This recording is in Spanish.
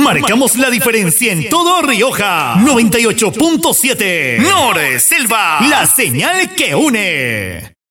Marcamos la diferencia en todo Rioja. 98.7. Nor Selva, la señal que une.